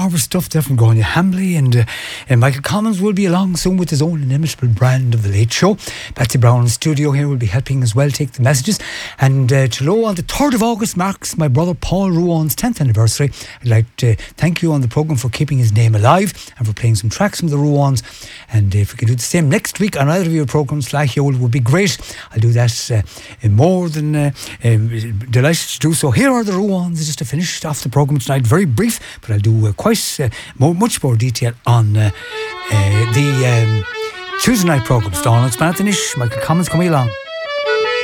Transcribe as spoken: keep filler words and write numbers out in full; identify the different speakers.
Speaker 1: marvellous stuff there from Grania Hambley, and, uh, and Michael Collins will be along soon with his own inimitable brand of The Late Show. Patsy Brown in the studio here will be helping as well take the messages. And uh, Chilo, on the third of August marks my brother Paul Ruan's tenth anniversary. I'd like to thank you on the programme for keeping his name alive and for playing some tracks from the Ruans. And if we could do the same next week on either of your programmes, Flahy Old, would be great. I'll do that uh, more than uh, um, delighted to do so. Here are the Ruans, just to finish off the programme tonight. Very brief, but I'll do uh, quite uh, more, much more detail on uh, uh, the um, Tuesday night programmes. Donald Spanatanish, Michael Collins coming along.